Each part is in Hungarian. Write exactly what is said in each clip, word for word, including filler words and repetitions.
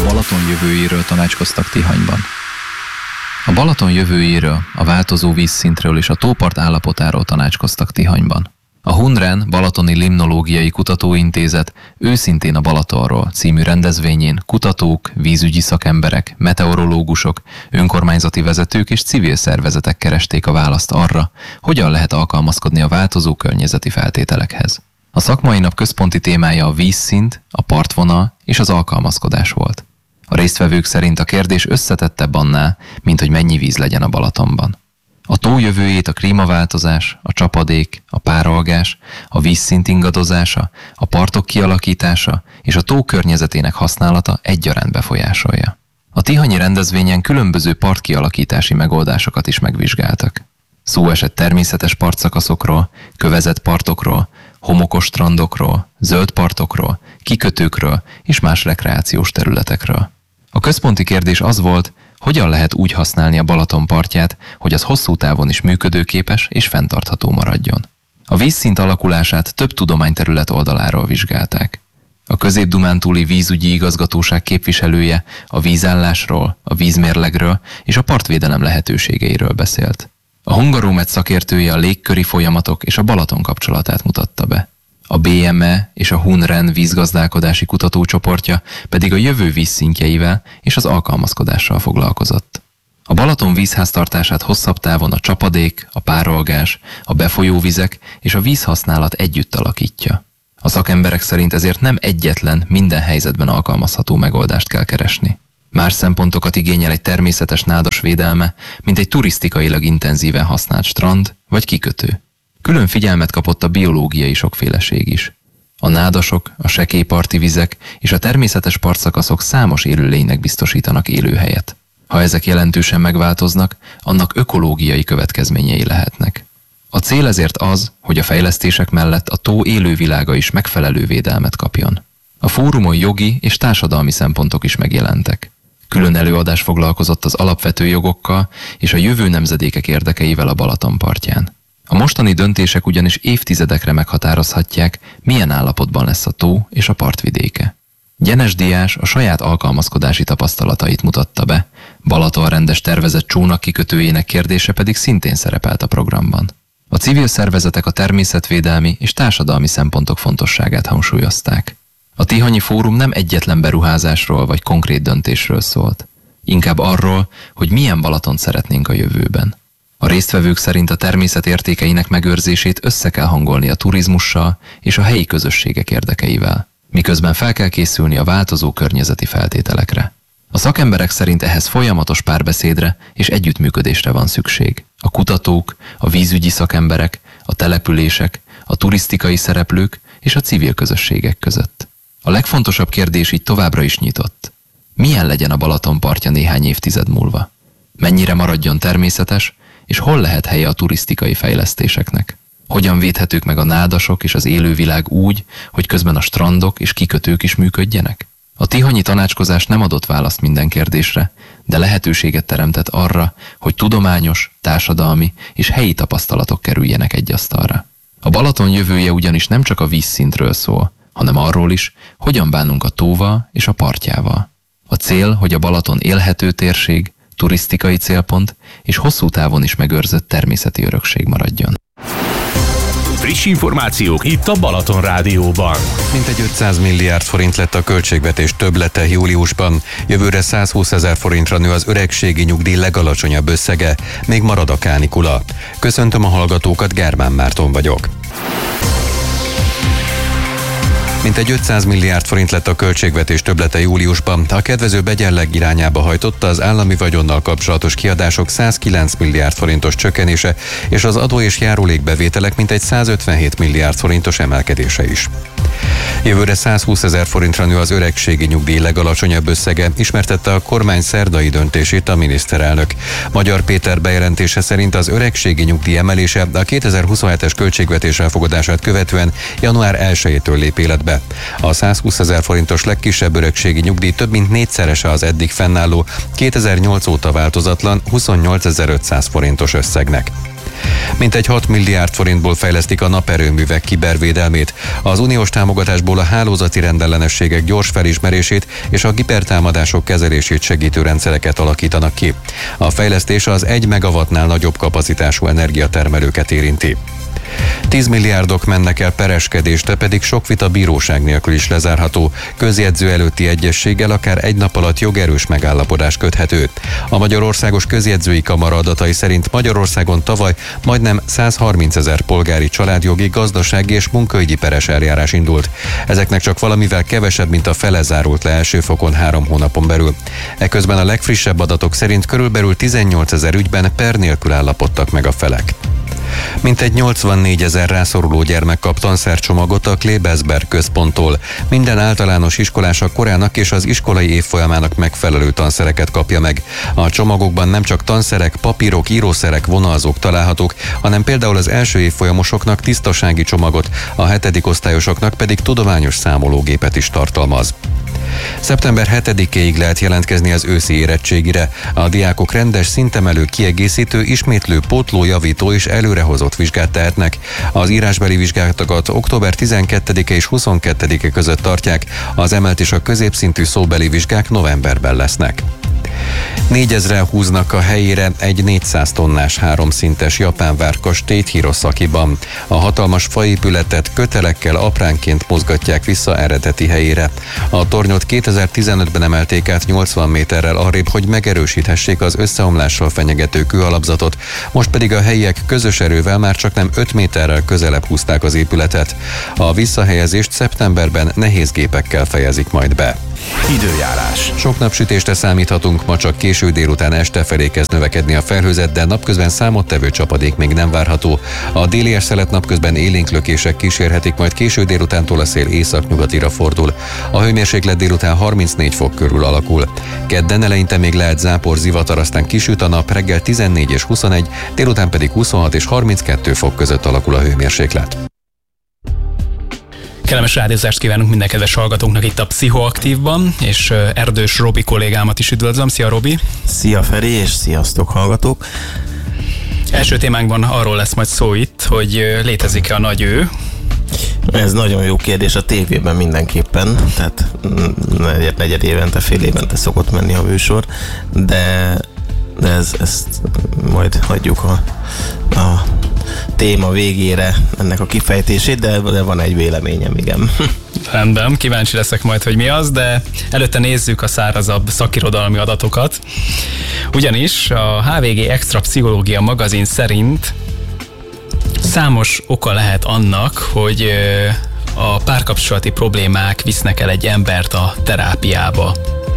Balaton jövőjéről tanácskoztak Tihanyban. A Balaton jövőjéről, a változó vízszintről és a tópart állapotáról tanácskoztak Tihanyban. A Hunren Balatoni Limnológiai Kutatóintézet őszintén a Balatonról című rendezvényén kutatók, vízügyi szakemberek, meteorológusok, önkormányzati vezetők és civil szervezetek keresték a választ arra, hogyan lehet alkalmazkodni a változó környezeti feltételekhez. A szakmai nap központi témája a vízszint, a partvonal és az alkalmazkodás volt. A résztvevők szerint a kérdés összetettebb annál, mint hogy mennyi víz legyen a Balatonban. A tó jövőjét a klímaváltozás, a csapadék, a párolgás, a vízszint ingadozása, a partok kialakítása és a tó környezetének használata egyaránt befolyásolja. A tihanyi rendezvényen különböző partkialakítási megoldásokat is megvizsgáltak. Szó esett természetes partszakaszokról, kövezett partokról, homokos strandokról, zöld partokról, kikötőkről és más rekreációs területekről. A központi kérdés az volt, hogyan lehet úgy használni a Balaton partját, hogy az hosszú távon is működőképes és fenntartható maradjon. A vízszint alakulását több tudományterület oldaláról vizsgálták. A Közép-Dunántúli Vízügyi Igazgatóság képviselője a vízállásról, a vízmérlegről és a partvédelem lehetőségeiről beszélt. A Hungaromet szakértője a légköri folyamatok és a Balaton kapcsolatát mutatta be. A bé em e és a Hunren vízgazdálkodási kutatócsoportja pedig a jövő vízszintjeivel és az alkalmazkodással foglalkozott. A Balaton vízháztartását hosszabb távon a csapadék, a párolgás, a befolyóvizek és a vízhasználat együtt alakítja. A szakemberek szerint ezért nem egyetlen, minden helyzetben alkalmazható megoldást kell keresni. Más szempontokat igényel egy természetes nádas védelme, mint egy turisztikailag intenzíven használt strand vagy kikötő. Külön figyelmet kapott a biológiai sokféleség is. A nádasok, a sekélyparti vizek és a természetes partszakaszok számos élőlénynek biztosítanak élőhelyet. Ha ezek jelentősen megváltoznak, annak ökológiai következményei lehetnek. A cél ezért az, hogy a fejlesztések mellett a tó élővilága is megfelelő védelmet kapjon. A fórumon jogi és társadalmi szempontok is megjelentek. Külön előadás foglalkozott az alapvető jogokkal és a jövő nemzedékek érdekeivel a Balaton partján. A mostani döntések ugyanis évtizedekre meghatározhatják, milyen állapotban lesz a tó és a partvidéke. Gyenes Diás a saját alkalmazkodási tapasztalatait mutatta be, Balaton rendes tervezett csónak kikötőjének kérdése pedig szintén szerepelt a programban. A civil szervezetek a természetvédelmi és társadalmi szempontok fontosságát hangsúlyozták. A Tihanyi Fórum nem egyetlen beruházásról vagy konkrét döntésről szólt, inkább arról, hogy milyen Balatont szeretnénk a jövőben. A résztvevők szerint a természet értékeinek megőrzését össze kell hangolni a turizmussal és a helyi közösségek érdekeivel, miközben fel kell készülni a változó környezeti feltételekre. A szakemberek szerint ehhez folyamatos párbeszédre és együttműködésre van szükség. A kutatók, a vízügyi szakemberek, a települések, a turisztikai szereplők és a civil közösségek között. A legfontosabb kérdés így továbbra is nyitott. Milyen legyen a Balaton partja néhány évtized múlva? Mennyire maradjon természetes, és hol lehet helye a turisztikai fejlesztéseknek? Hogyan védhetők meg a nádasok és az élővilág úgy, hogy közben a strandok és kikötők is működjenek? A tihanyi tanácskozás nem adott választ minden kérdésre, de lehetőséget teremtett arra, hogy tudományos, társadalmi és helyi tapasztalatok kerüljenek egy asztalra. A Balaton jövője ugyanis nem csak a vízszintről szól, hanem arról is, hogyan bánunk a tóval és a partjával. A cél, hogy a Balaton élhető térség, turisztikai célpont és hosszú távon is megőrzött természeti örökség maradjon. Friss információk itt a Balaton Rádióban. Mintegy ötszáz milliárd forint lett a költségvetés többlete júliusban. Jövőre százhúszezer forintra nő az öregségi nyugdíj legalacsonyabb összege. Még marad a kánikula. Köszöntöm a hallgatókat, Germán Márton vagyok. Mintegy ötszáz milliárd forint lett a költségvetés többlete júliusban. A kedvező egyenleg irányába hajtotta az állami vagyonnal kapcsolatos kiadások százkilenc milliárd forintos csökkenése és az adó és járulékbevételek mintegy százötvenhét milliárd forintos emelkedése is. Jövőre százhúszezer forintra nő az öregségi nyugdíj legalacsonyabb összege, ismertette a kormány szerdai döntését a miniszterelnök. Magyar Péter bejelentése szerint az öregségi nyugdíj emelése a kétezer-huszonhetes költségvetés elfogadását követően január elsejétől lép életbe. A százhúszezer forintos legkisebb öregségi nyugdíj több mint négyszerese az eddig fennálló, kétezer-nyolc óta változatlan huszonnyolcezer-ötszáz forintos összegnek. Mintegy hat milliárd forintból fejlesztik a naperőművek kibervédelmét. Az uniós támogatásból a hálózati rendellenességek gyors felismerését és a kibertámadások kezelését segítő rendszereket alakítanak ki. A fejlesztés az egy megawattnál nagyobb kapacitású energiatermelőket érinti. tíz milliárdok mennek el pereskedést, pedig sok vita bíróság nélkül is lezárható. Közjegyző előtti egyezséggel akár egy nap alatt jogerős megállapodás köthető. A Magyarországos Közjegyzői Kamara adatai szerint Magyarországon tavaly majdnem százharmincezer polgári, családjogi, gazdasági és munkaügyi peres eljárás indult. Ezeknek csak valamivel kevesebb, mint a fele zárult le első fokon három hónapon belül. Eközben a legfrissebb adatok szerint körülbelül tizennyolcezer ügyben per nélkül állapodtak meg a felek. Mintegy nyolcvannégyezer rászoruló gyermek kap tanszercsomagot a Klebersberg központtól. Minden általános iskolás a korának és az iskolai évfolyamának megfelelő tanszereket kapja meg. A csomagokban nem csak tanszerek, papírok, írószerek, vonalzók találhatók, hanem például az első évfolyamosoknak tisztasági csomagot, a hetedik osztályosoknak pedig tudományos számológépet is tartalmaz. szeptember hetedikéig lehet jelentkezni az őszi érettségire. A diákok rendes, szintemelő, kiegészítő, ismétlő, pótló, javító és előrehozott vizsgát tehetnek. Az írásbeli vizsgákat október tizenkettedike és huszonkettedike között tartják, az emelt és a középszintű szóbeli vizsgák novemberben lesznek. négyezren húznak a helyére egy négyszáz tonnás háromszintes japán várkastélyt Hiroszakiban. A hatalmas faépületet kötelekkel apránként mozgatják vissza eredeti helyére. A tornyot kétezer-tizenötben emelték át nyolcvan méterrel arrébb, hogy megerősíthessék az összeomlással fenyegető kőalapzatot, most pedig a helyiek közös erővel már csak nem öt méterrel közelebb húzták az épületet. A visszahelyezést szeptemberben nehéz gépekkel fejezik majd be. Időjárás. Sok napsütésre számíthatunk, ma csak késő délután este felé kezd növekedni a felhőzet, de napközben számottevő csapadék még nem várható. A déli szelet napközben élénk lökések kísérhetik, majd késő délutántól a szél északnyugatira fordul. A hőmérséklet délután harmincnégy fok körül alakul. Kedden eleinte még lehet zápor, zivatar, aztán kisüt a nap, reggel tizennégy és huszonegy, délután pedig huszonhat és harminckettő fok között alakul a hőmérséklet. Kellemes rádiózást kívánunk minden kedves hallgatónknak itt a Pszichoaktívban, és Erdős Robi kollégámat is üdvözlöm. Szia, Robi! Szia, Feri, és sziasztok, hallgatók! Első témánkban arról lesz majd szó itt, hogy létezik-e a nagy ő. Ez nagyon jó kérdés, a tévében mindenképpen, tehát negyed, negyed évente, fél évente szokott menni a műsor, de, de ez, ezt majd hagyjuk a, a téma végére ennek a kifejtését, de, de van egy véleményem, igen. Rendben, kíváncsi leszek majd, hogy mi az, de előtte nézzük a szárazabb szakirodalmi adatokat. Ugyanis a há vé gé Extra Pszichológia magazin szerint számos oka lehet annak, hogy a párkapcsolati problémák visznek el egy embert a terápiába.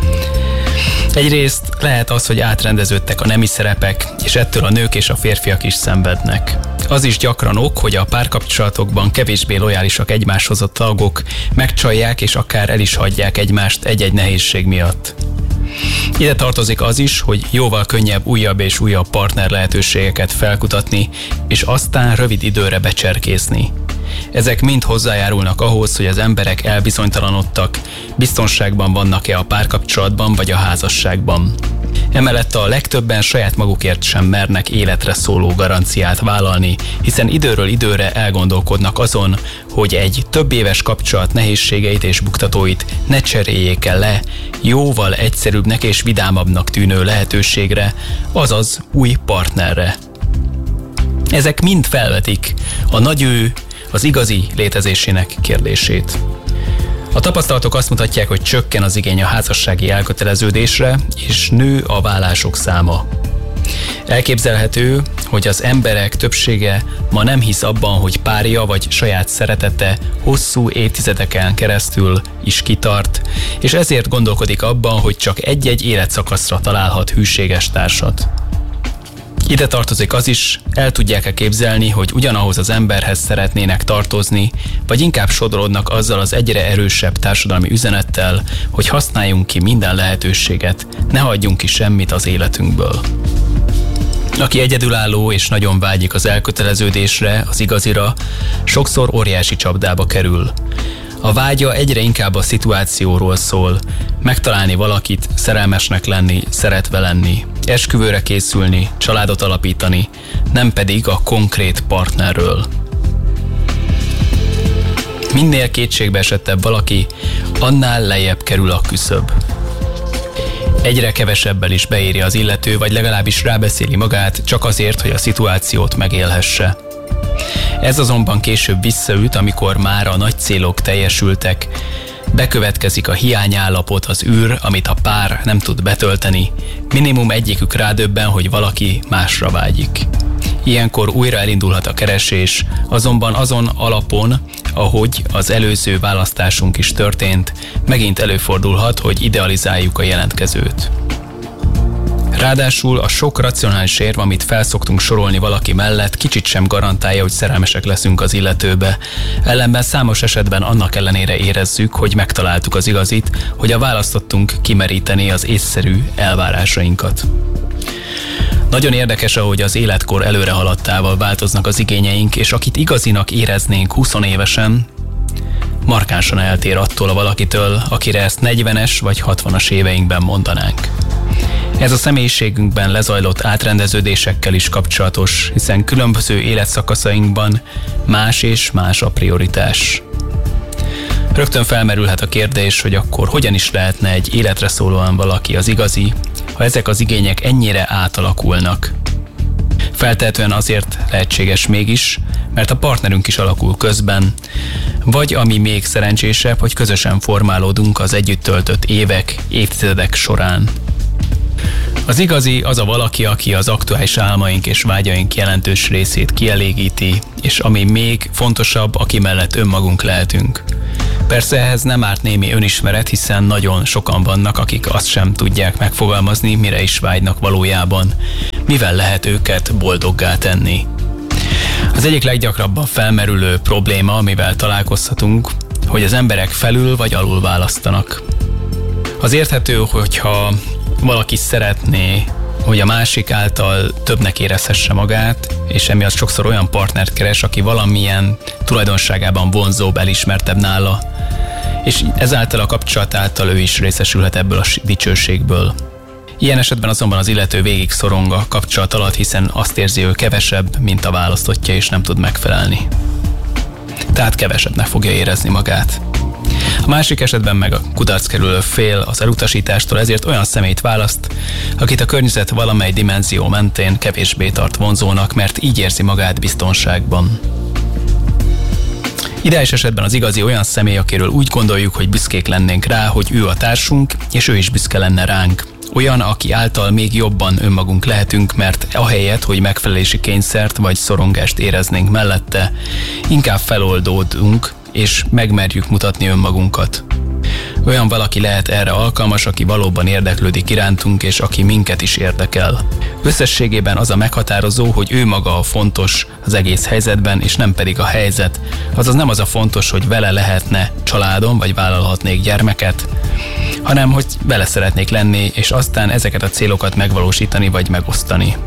Egyrészt lehet az, hogy átrendeződtek a nemi szerepek, és ettől a nők és a férfiak is szenvednek. Az is gyakran ok, hogy a párkapcsolatokban kevésbé lojálisak egymáshoz a tagok, megcsalják és akár el is hagyják egymást egy-egy nehézség miatt. Ide tartozik az is, hogy jóval könnyebb újabb és újabb partner lehetőségeket felkutatni, és aztán rövid időre becserkészni. Ezek mind hozzájárulnak ahhoz, hogy az emberek elbizonytalanodtak, biztonságban vannak-e a párkapcsolatban vagy a házasságban. Emellett a legtöbben saját magukért sem mernek életre szóló garanciát vállalni, hiszen időről időre elgondolkodnak azon, hogy egy több éves kapcsolat nehézségeit és buktatóit ne cseréljék el le jóval egyszerűbbnek és vidámabbnak tűnő lehetőségre, azaz új partnerre. Ezek mind felvetik a nagy ő, az igazi létezésének kérdését. A tapasztalatok azt mutatják, hogy csökken az igény a házassági elköteleződésre, és nő a válások száma. Elképzelhető, hogy az emberek többsége ma nem hisz abban, hogy párja vagy saját szeretete hosszú évtizedeken keresztül is kitart, és ezért gondolkodik abban, hogy csak egy-egy életszakaszra találhat hűséges társat. Ide tartozik az is, el tudják-e képzelni, hogy ugyanahoz az emberhez szeretnének tartozni, vagy inkább sodródnak azzal az egyre erősebb társadalmi üzenettel, hogy használjunk ki minden lehetőséget, ne hagyjunk ki semmit az életünkből. Aki egyedülálló és nagyon vágyik az elköteleződésre, az igazira, sokszor óriási csapdába kerül. A vágya egyre inkább a szituációról szól, megtalálni valakit, szerelmesnek lenni, szeretve lenni. esküvőre készülni, családot alapítani, nem pedig a konkrét partnerről. Minél kétségbeesettebb valaki, annál lejjebb kerül a küszöb. Egyre kevesebbel is beírja az illető, vagy legalábbis rábeszéli magát csak azért, hogy a szituációt megélhesse. Ez azonban később visszaüt, amikor már a nagy célok teljesültek, bekövetkezik a hiányállapot, az űr, amit a pár nem tud betölteni, minimum egyikük rádöbben, hogy valaki másra vágyik. Ilyenkor újra elindulhat a keresés, azonban azon alapon, ahogy az előző választásunk is történt, megint előfordulhat, hogy idealizáljuk a jelentkezőt. Ráadásul a sok racionális érv, amit felszoktunk sorolni valaki mellett, kicsit sem garantálja, hogy szerelmesek leszünk az illetőbe. Ellenben számos esetben annak ellenére érezzük, hogy megtaláltuk az igazit, hogy a választottunk kimeríteni az észszerű elvárásainkat. Nagyon érdekes, ahogy az életkor előre haladtával változnak az igényeink, és akit igazinak éreznénk húsz évesen, markánsan eltér attól a valakitől, akire ezt negyvenes vagy hatvanas éveinkben mondanánk. Ez a személyiségünkben lezajlott átrendeződésekkel is kapcsolatos, hiszen különböző életszakaszainkban más és más a prioritás. Rögtön felmerülhet a kérdés, hogy akkor hogyan is lehetne egy életre szólóan valaki az igazi, ha ezek az igények ennyire átalakulnak. Feltehetően azért lehetséges mégis, mert a partnerünk is alakul közben, vagy ami még szerencsésebb, hogy közösen formálódunk az együtt töltött évek, évtizedek során. Az igazi az a valaki, aki az aktuális álmaink és vágyaink jelentős részét kielégíti, és ami még fontosabb, aki mellett önmagunk lehetünk. Persze ehhez nem árt némi önismeret, hiszen nagyon sokan vannak, akik azt sem tudják megfogalmazni, mire is vágynak valójában, mivel lehet őket boldoggá tenni. Az egyik leggyakrabban felmerülő probléma, amivel találkozhatunk, hogy az emberek felül vagy alul választanak. Az érthető, hogyha valaki szeretné, hogy a másik által többnek érezhesse magát, és emiatt sokszor olyan partnert keres, aki valamilyen tulajdonságában vonzóbb, elismertebb nála, és ezáltal a kapcsolat által ő is részesülhet ebből a dicsőségből. Ilyen esetben azonban az illető végig szorong a kapcsolat alatt, hiszen azt érzi, ő kevesebb, mint a választottja, és nem tud megfelelni. Tehát kevesebbnek fogja érezni magát. A másik esetben meg a kudarc kerülő fél az elutasítástól, ezért olyan személyt választ, akit a környezet valamely dimenzió mentén kevésbé tart vonzónak, mert így érzi magát biztonságban. Ideális esetben az igazi olyan személy, akiről úgy gondoljuk, hogy büszkék lennénk rá, hogy ő a társunk, és ő is büszke lenne ránk. Olyan, aki által még jobban önmagunk lehetünk, mert ahelyett, hogy megfelelési kényszert vagy szorongást éreznénk mellette, inkább feloldódunk, és megmerjük mutatni önmagunkat. Olyan valaki lehet erre alkalmas, aki valóban érdeklődik irántunk, és aki minket is érdekel. Összességében az a meghatározó, hogy ő maga a fontos az egész helyzetben, és nem pedig a helyzet. Azaz nem az a fontos, hogy vele lehetne családom, vagy vállalhatnék gyermeket, hanem hogy vele szeretnék lenni, és aztán ezeket a célokat megvalósítani, vagy megosztani.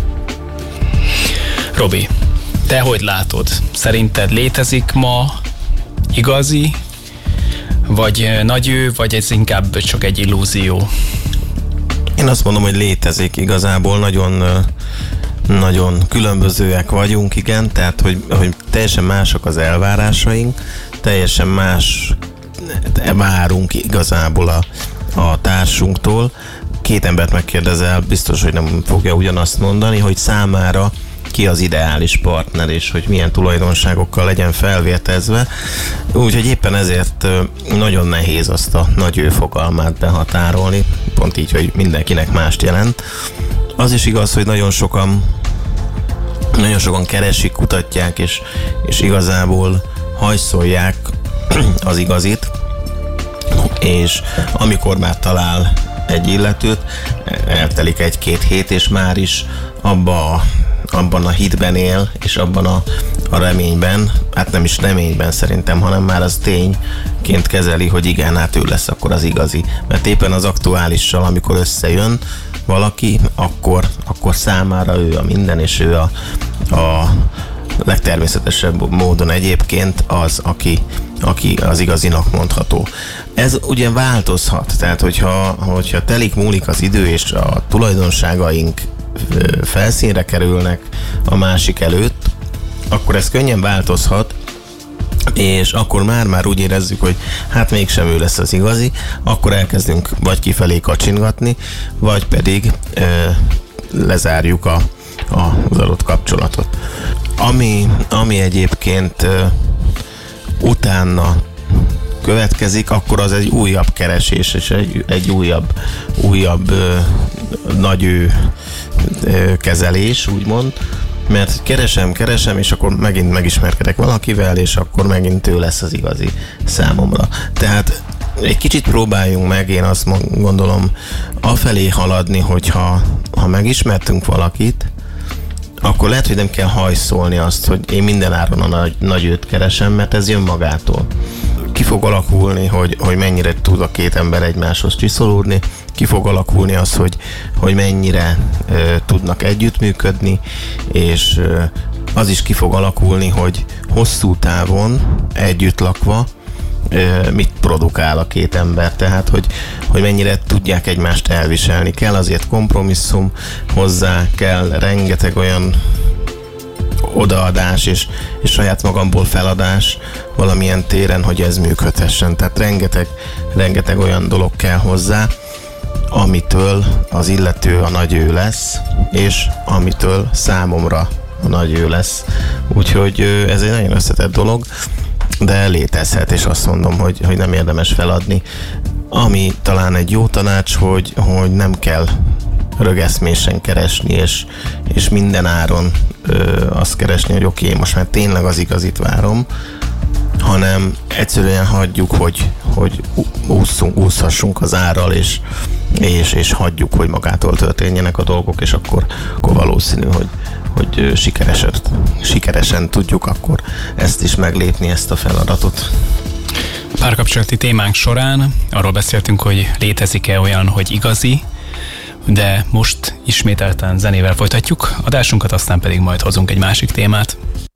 Robi, te hogy látod? Szerinted létezik ma igazi, vagy nagy ő, vagy ez inkább csak egy illúzió? Én azt mondom, hogy létezik igazából, nagyon, nagyon különbözőek vagyunk, igen, tehát hogy, hogy teljesen mások az elvárásaink, teljesen más várunk igazából a, a társunktól. Két embert megkérdezel, biztos, hogy nem fogja ugyanazt mondani, hogy számára ki az ideális partner, és hogy milyen tulajdonságokkal legyen felvértezve. Úgyhogy éppen ezért nagyon nehéz azt a nagy ő fogalmát behatárolni, pont így, hogy mindenkinek mást jelent. Az is igaz, hogy nagyon sokan nagyon sokan keresik, kutatják, és, és igazából hajszolják az igazit, és amikor már talál egy illetőt, eltelik egy-két hét, és már is abba a abban a hitben él, és abban a, a reményben, hát nem is reményben szerintem, hanem már az tényként kezeli, hogy igen, hát ő lesz akkor az igazi. Mert éppen az aktuálissal, amikor összejön valaki, akkor, akkor számára ő a minden, és ő a, a, legtermészetesebb módon egyébként az, aki, aki az igazinak mondható. Ez ugye változhat, tehát hogyha, hogyha telik múlik az idő, és a tulajdonságaink felszínre kerülnek a másik előtt, akkor ez könnyen változhat, és akkor már-már úgy érezzük, hogy hát mégsem ő lesz az igazi, akkor elkezdünk vagy kifelé kacsingatni, vagy pedig ö, lezárjuk a, a, az adott kapcsolatot. Ami, ami egyébként ö, utána következik, akkor az egy újabb keresés, és egy, egy újabb, újabb ö, nagy ő, ö, kezelés, úgymond, mert keresem, keresem, és akkor megint megismerkedek valakivel, és akkor megint ő lesz az igazi számomra. Tehát egy kicsit próbáljunk meg, én azt gondolom, afelé haladni, hogyha ha megismertünk valakit, akkor lehet, hogy nem kell hajszolni azt, hogy én minden áron a nagy, nagy őt keresem, mert ez jön magától. Ki fog alakulni, hogy, hogy mennyire tud a két ember egymáshoz csiszolódni, ki fog alakulni az, hogy, hogy mennyire ö, tudnak együttműködni, és ö, az is ki fog alakulni, hogy hosszú távon együtt lakva ö, mit produkál a két ember, tehát hogy, hogy mennyire tudják egymást elviselni. Kell azért kompromisszum hozzá, kell rengeteg olyan odaadás és, és saját magamból feladás valamilyen téren, hogy ez működhessen. Tehát rengeteg, rengeteg olyan dolog kell hozzá, amitől az illető a nagy ő lesz, és amitől számomra a nagy ő lesz. Úgyhogy ez egy nagyon összetett dolog, de létezhet, és azt mondom, hogy, hogy nem érdemes feladni. Ami talán egy jó tanács, hogy, hogy nem kell rögeszmésen keresni, és, és minden áron ö, azt keresni, hogy oké, okay, most már tényleg az igazit várom, hanem egyszerűen hagyjuk, hogy, hogy ússzunk, úszhassunk az árral, és, és, és hagyjuk, hogy magától történjenek a dolgok, és akkor, akkor valószínű, hogy, hogy sikeresen, sikeresen tudjuk akkor ezt is meglépni, ezt a feladatot. Párkapcsolati témánk során arról beszéltünk, hogy létezik-e olyan, hogy igazi, de most ismételten zenével folytatjuk adásunkat, aztán pedig majd hozunk egy másik témát.